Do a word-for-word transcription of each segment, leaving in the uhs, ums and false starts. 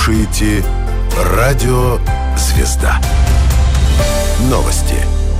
слушаете «Радио Звезда». Новости.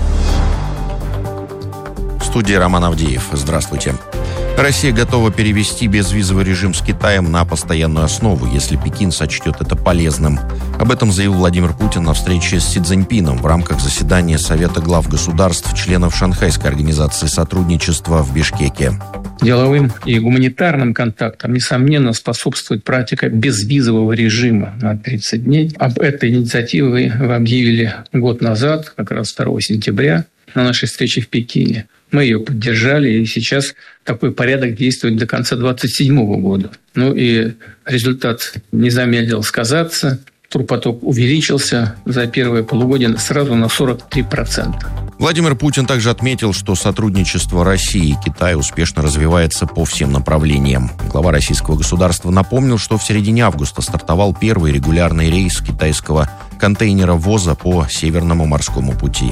В студии Роман Авдеев. Здравствуйте. Россия готова перевести безвизовый режим с Китаем на постоянную основу, если Пекин сочтет это полезным. Об этом заявил Владимир Путин на встрече с Си Цзиньпином в рамках заседания Совета глав государств, членов Шанхайской организации сотрудничества в Бишкеке. Деловым и гуманитарным контактам, несомненно, способствует практика безвизового режима на тридцать дней. Об этой инициативе вы объявили год назад, как раз второго сентября, на нашей встрече в Пекине. Мы ее поддержали, и сейчас такой порядок действует до конца двадцать седьмого года. Ну и результат не замедлил сказаться. Турпоток увеличился за первое полугодие сразу на сорок три процента. Владимир Путин также отметил, что сотрудничество России и Китая успешно развивается по всем направлениям. Глава российского государства напомнил, что в середине августа стартовал первый регулярный рейс китайского контейнеровоза по Северному морскому пути.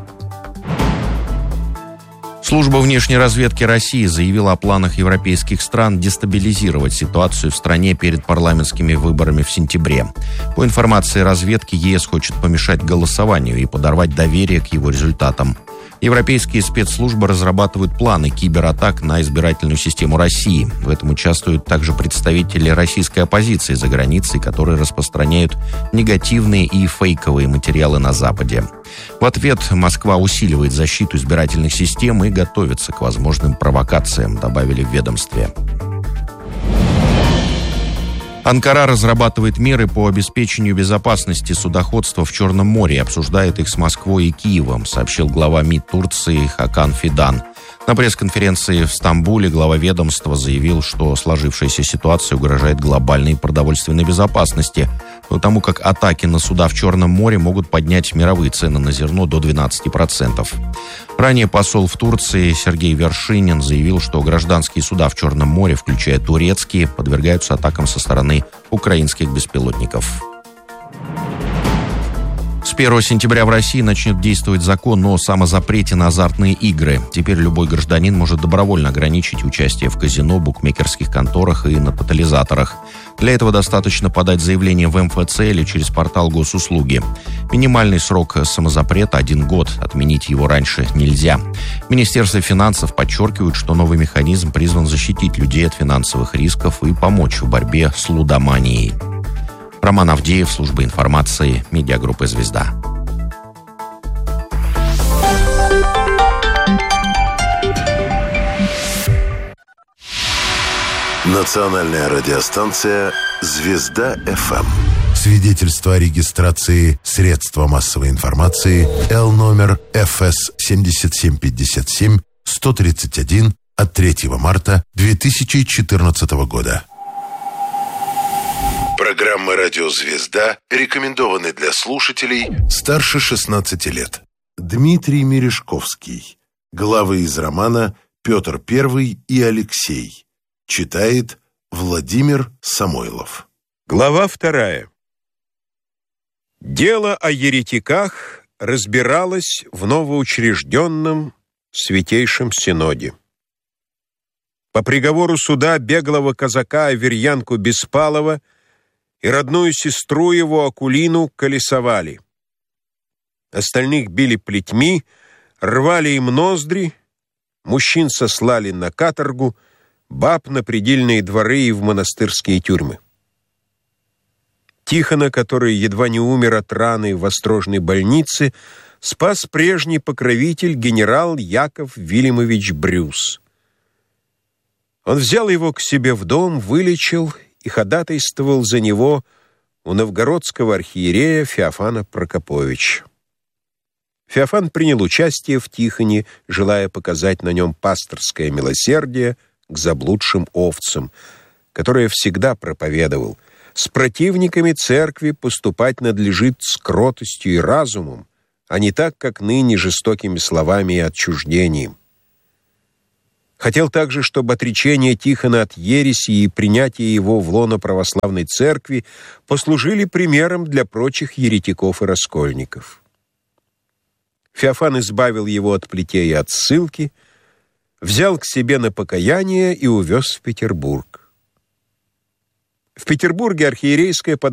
Служба внешней разведки России заявила о планах европейских стран дестабилизировать ситуацию в стране перед парламентскими выборами в сентябре. По информации разведки, ЕС хочет помешать голосованию и подорвать доверие к его результатам. Европейские спецслужбы разрабатывают планы кибератак на избирательную систему России. В этом участвуют также представители российской оппозиции за границей, которые распространяют негативные и фейковые материалы на Западе. В ответ Москва усиливает защиту избирательных систем и готовится к возможным провокациям, добавили в ведомстве. Анкара разрабатывает меры по обеспечению безопасности судоходства в Черном море и обсуждает их с Москвой и Киевом, сообщил глава МИД Турции Хакан Фидан. На пресс-конференции в Стамбуле глава ведомства заявил, что сложившаяся ситуация угрожает глобальной продовольственной безопасности, потому как атаки на суда в Черном море могут поднять мировые цены на зерно до двенадцати процентов. Ранее посол в Турции Сергей Вершинин заявил, что гражданские суда в Черном море, включая турецкие, подвергаются атакам со стороны украинских беспилотников. С первого сентября в России начнет действовать закон о самозапрете на азартные игры. Теперь любой гражданин может добровольно ограничить участие в казино, букмекерских конторах и на тотализаторах. Для этого достаточно подать заявление в эм эф цэ или через портал госуслуги. Минимальный срок самозапрета – один год. Отменить его раньше нельзя. Министерство финансов подчеркивает, что новый механизм призван защитить людей от финансовых рисков и помочь в борьбе с лудоманией. Роман Авдеев, служба информации, медиагруппа «Звезда». Национальная радиостанция «Звезда-эф эм». Свидетельство о регистрации средства массовой информации Л номер эф эс семь семь пять семь сто тридцать один от третьего марта две тысячи четырнадцатого года. Программа «Радио Звезда» рекомендованы для слушателей старше шестнадцати лет. Дмитрий Мережковский. Главы из романа «Петр Первый и Алексей». Читает Владимир Самойлов. Глава вторая. Дело о еретиках разбиралось в новоучрежденном Святейшем Синоде. По приговору суда беглого казака Аверьянку Беспалова и родную сестру его Акулину колесовали. Остальных били плетьми, рвали им ноздри, мужчин сослали на каторгу, баб на предельные дворы и в монастырские тюрьмы. Тихона, который едва не умер от раны в острожной больнице, спас прежний покровитель генерал Яков Вильямович Брюс. Он взял его к себе в дом, вылечил и ходатайствовал за него у новгородского архиерея Феофана Прокоповича. Феофан принял участие в Тихоне, желая показать на нем пасторское милосердие к заблудшим овцам, которое всегда проповедовал: с противниками церкви поступать надлежит с кротостью и разумом, а не так, как ныне, жестокими словами и отчуждением. Хотел также, чтобы отречение Тихона от ереси и принятие его в лоно православной церкви послужили примером для прочих еретиков и раскольников. Феофан избавил его от плетей и от ссылки, взял к себе на покаяние и увез в Петербург. В Петербурге архиерейское